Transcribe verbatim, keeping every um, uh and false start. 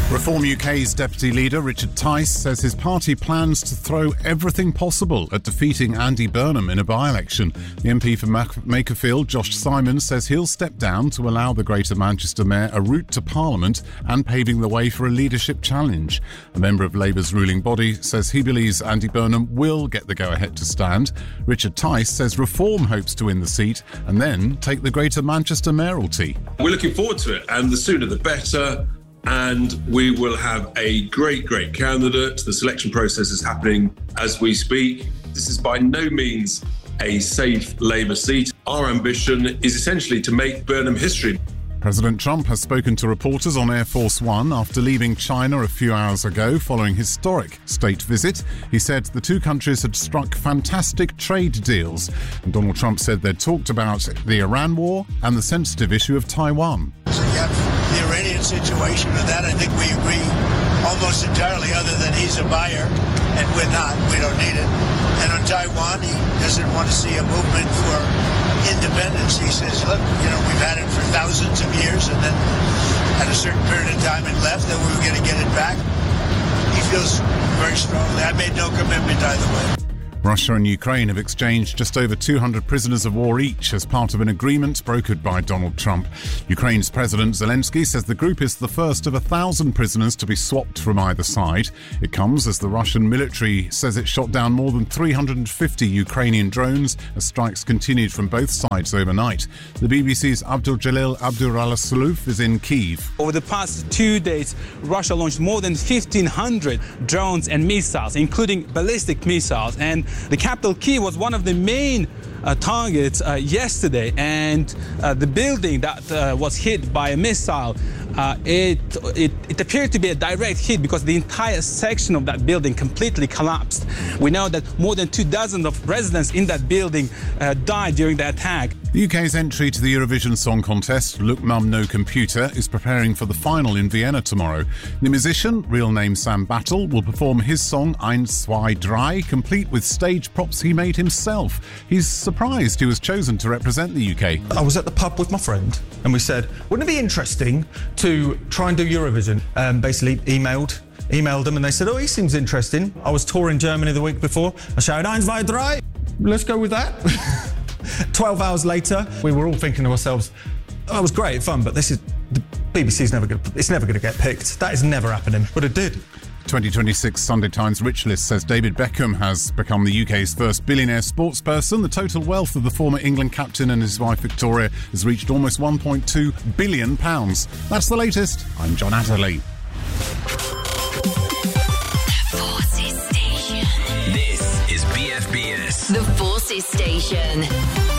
Reform U K's Deputy Leader Richard Tice says his party plans to throw everything possible at defeating Andy Burnham in a by-election. The M P for Makerfield, Josh Simons, says he'll step down to allow the Greater Manchester Mayor a route to Parliament and paving the way for a leadership challenge. A member of Labour's ruling body says he believes Andy Burnham will get the go-ahead to stand. Richard Tice says Reform hopes to win the seat and then take the Greater Manchester mayoralty. We're looking forward to it, and the sooner the better. And we will have a great, great candidate. The selection process is happening as we speak. This is by no means a safe Labour seat. Our ambition is essentially to make Burnham history. President Trump has spoken to reporters on Air Force One after leaving China a few hours ago following his historic state visit. He said the two countries had struck fantastic trade deals. And Donald Trump said they'd talked about the Iran war and the sensitive issue of Taiwan. So you have the Iranian situation, and that I think we agree almost entirely, other than he's a buyer and we're not. We don't need it. And on Taiwan, he doesn't want to see a movement for independence. He says, look, you know, we've had it for thousands of years, and then at a certain period of time it left, and we were going to get it back. He feels very strongly. I made no commitment either way. Russia and Ukraine have exchanged just over two hundred prisoners of war each as part of an agreement brokered by Donald Trump. Ukraine's President Zelensky says the group is the first of a thousand prisoners to be swapped from either side. It comes as the Russian military says it shot down more than three hundred fifty Ukrainian drones as strikes continued from both sides overnight. The B B C's Abdul Jalil Abdurasuluf is in Kyiv. Over the past two days, Russia launched more than fifteen hundred drones and missiles, including ballistic missiles, and the capital Kyiv was one of the main uh, targets uh, yesterday, and uh, the building that uh, was hit by a missile, uh, it, it it appeared to be a direct hit because the entire section of that building completely collapsed. We know that more than two dozen of residents in that building uh, died during the attack. The U K's entry to the Eurovision Song Contest, Look Mum No Computer, is preparing for the final in Vienna tomorrow. The musician, real name Sam Battle, will perform his song Eins, Zwei, Drei, complete with stage props he made himself. He's surprised he was chosen to represent the U K. I was at the pub with my friend and we said, wouldn't it be interesting to try and do Eurovision? Um, basically emailed emailed them and they said, oh, he seems interesting. I was touring Germany the week before. I shouted, Eins, Zwei, Drei. Let's go with that. twelve hours later, we were all thinking to ourselves, oh, that was great fun, but this is, the B B C's never going to, it's never going to get picked. That is never happening, but it did. twenty twenty-six Sunday Times Rich List says David Beckham has become the U K's first billionaire sportsperson. The total wealth of the former England captain and his wife Victoria has reached almost one point two billion pounds. That's the latest. I'm John Adderley. The Forces Station. This is B F B S. The Forces Station.